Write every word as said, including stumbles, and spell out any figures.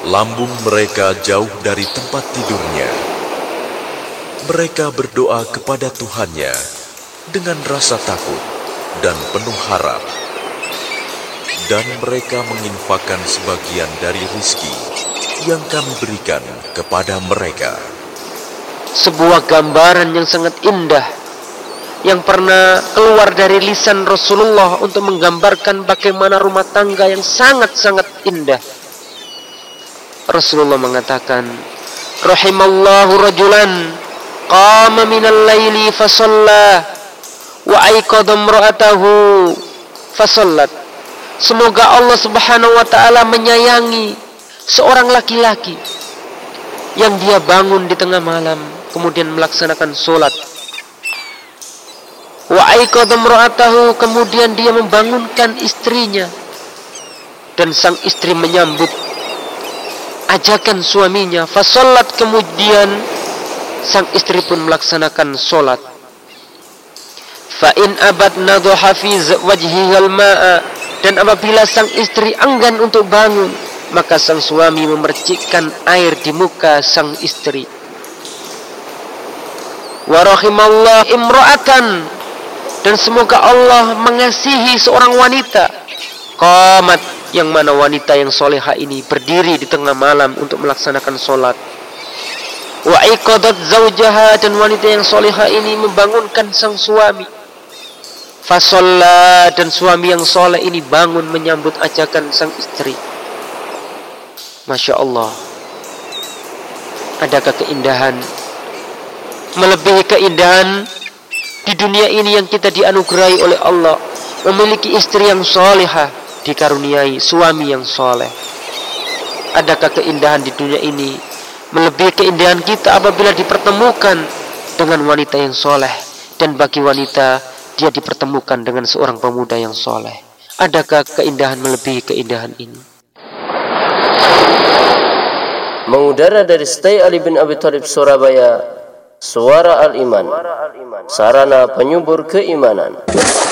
Lambung mereka jauh dari tempat tidurnya. Mereka berdoa kepada Tuhannya dengan rasa takut dan penuh harap. Dan mereka menginfakkan sebagian dari rizki yang kami berikan kepada mereka. Sebuah gambaran yang sangat indah yang pernah keluar dari lisan Rasulullah untuk menggambarkan bagaimana rumah tangga yang sangat-sangat indah. Rasulullah mengatakan, rahimallahu rajulan qama minal laili fasalla wa aiqadha imra'atahu fasallat. Semoga Allah Subhanahu wa taala menyayangi seorang laki-laki yang dia bangun di tengah malam kemudian melaksanakan sholat. Wa aiqadha imra'atahu, kemudian dia membangunkan istrinya, dan sang istri menyambut ajakan suaminya. Fasallat, kemudian sang istri pun melaksanakan sholat. Fa in abad nadhaha fi wajhihal ma'a, dan apabila sang istri enggan untuk bangun, maka sang suami memercikkan air di muka sang istri. Wa rahimallahu imra'atan, dan semoga Allah mengasihi seorang wanita qamat, yang mana wanita yang solehah ini berdiri di tengah malam untuk melaksanakan sholat. Wa aiqadat zaujaha, dan wanita yang solehah ini membangunkan sang suami. Fasalla, dan suami yang soleh ini bangun menyambut ajakan sang istri. Masya Allah, adakah keindahan melebihi keindahan di dunia ini yang kita dianugerahi oleh Allah, memiliki istri yang solehah, dikaruniai suami yang soleh? Adakah keindahan di dunia ini melebihi keindahan kita apabila dipertemukan dengan wanita yang soleh, dan bagi wanita dia dipertemukan dengan seorang pemuda yang soleh? Adakah keindahan melebihi keindahan ini? Mengudara dari Stay Ali bin Abi Thalib Surabaya, Suara Al-Iman, sarana penyubur keimanan.